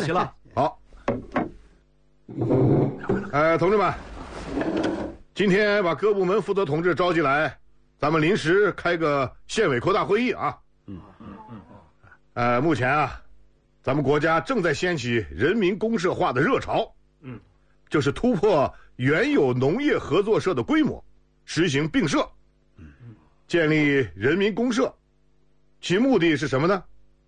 齐了。 好。同志们，今天把各部门负责同志召集来，咱们临时开个县委扩大会议啊。目前啊，咱们国家正在掀起人民公社化的热潮。就是突破原有农业合作社的规模，实行并社，建立人民公社，其目的是什么呢？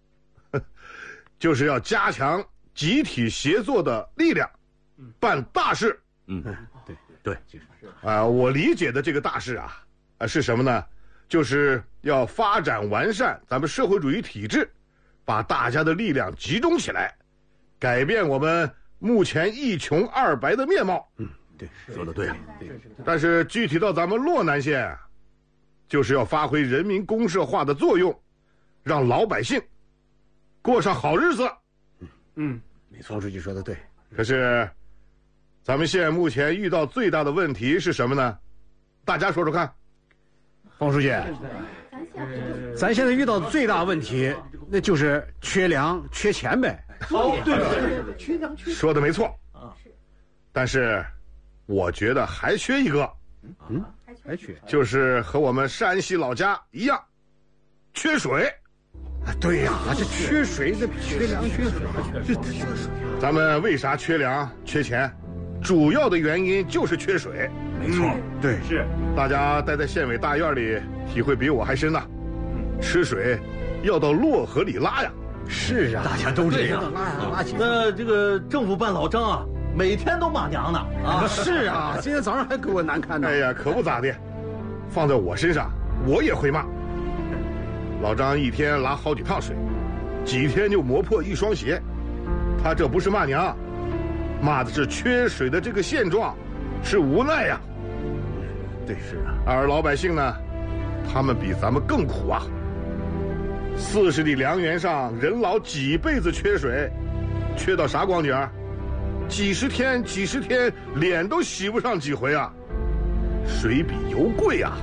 就是要加强集体协作的力量，办大事。 对， 我理解的这个大事啊，是什么呢？就是要发展完善咱们社会主义体制，把大家的力量集中起来，改变我们目前一穷二白的面貌。 对，说得对。 但是具体到咱们洛南县，就是要发挥人民公社化的作用，让老百姓过上好日子。 没错，书记说的对。 可是咱们县目前遇到最大的问题是什么呢？大家说说看。 方书记，咱现在遇到的最大问题，那就是缺粮、缺钱呗。 对，缺粮缺。 说的没错但是我觉得还缺一个。 还缺， 就是和我们山西老家一样，缺水。 对呀，这缺水，这缺粮缺水， 咱们为啥缺粮缺钱？主要的原因就是缺水。 没错，对， 是。 大家待在县委大院里，体会比我还深呐。吃水要到洛河里拉呀。 是啊，大家都这样。拉起。 那这个政府办老张啊，每天都骂娘呢啊！ 是啊，今天早上还给我难堪呢。 哎呀，可不咋的，放在我身上，我也会骂。老张一天拉好几趟水，几天就磨破一双鞋。他这不是骂娘，骂的是缺水的这个现状，是无奈呀。 对，是啊。 而老百姓呢，他们比咱们更苦啊。40里粮源上，人老几辈子缺水，缺到啥光景？几十天脸都洗不上几回啊。水比油贵啊。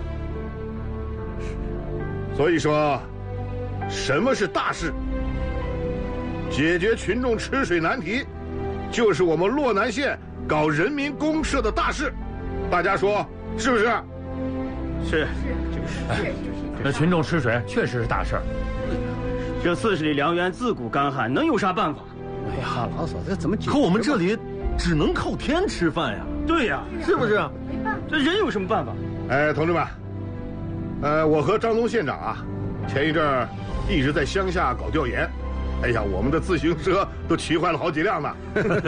所以说，什么是大事？解决群众吃水难题，就是我们洛南县搞人民公社的大事。大家说是不是？ 是。 那群众吃水确实是大事儿。 这40里粮源自古干旱，能有啥办法？ 哎呀，老嫂，这怎么解决？ 可我们这里只能靠天吃饭呀。 对呀， 是不是？ 这人有什么办法？ 同志们，我和张东县长啊，前一阵儿一直在乡下搞调研。哎呀，我们的自行车都骑坏了好几辆呢。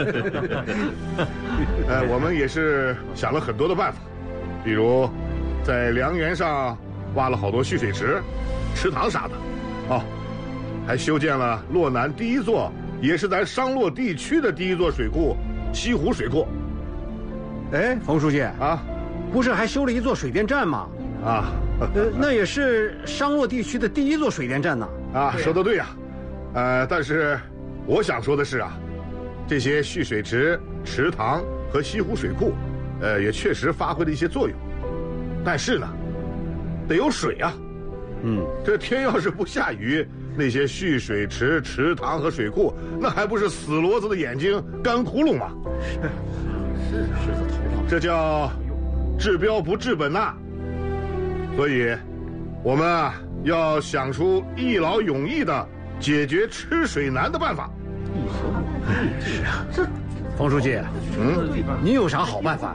我们也是想了很多的办法，比如在粮源上挖了好多蓄水池、池塘啥的，还修建了洛南第一座，也是咱商洛地区的第一座水库——西湖水库。 哎，冯书记啊， 不是还修了一座水电站吗？那也是商洛地区的第一座水电站呢。 说得对呀。但是我想说的是啊，这些蓄水池、池塘和西湖水库，也确实发挥了一些作用。但是呢，得有水啊。这天要是不下雨，那些蓄水池、池塘和水库，那还不是死骡子的眼睛干窟窿吗？是这叫治标不治本呐。所以，我们啊要想出一劳永逸的解决吃水难的办法。 是啊，这冯书记，你有啥好办法？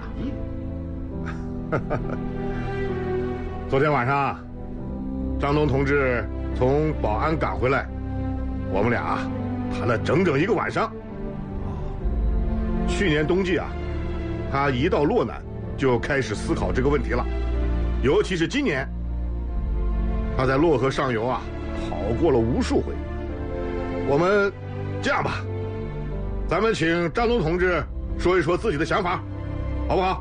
昨天晚上，张东同志从保安赶回来，我们俩谈了整整1个晚上。去年冬季啊，他一到洛南就开始思考这个问题了，尤其是今年，他在洛河上游啊跑过了无数回。我们这样吧，咱们请张东同志说一说自己的想法，好不好？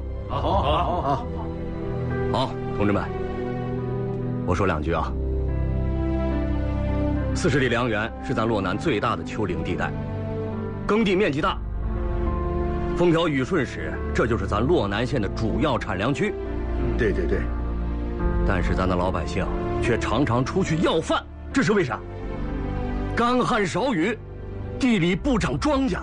好，同志们，我说2句啊。40里粮源是咱洛南最大的丘陵地带，耕地面积大，风调雨顺时，这就是咱洛南县的主要产粮区。 对。 但是咱的老百姓却常常出去要饭，这是为啥？干旱少雨，地里不长庄稼，